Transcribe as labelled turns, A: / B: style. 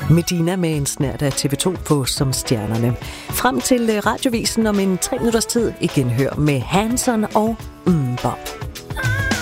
A: Medina med en snert af TV2 på Som Stjernerne. Frem til radiovisen om en 3 minutters tid igen hør med Hanson og Bob.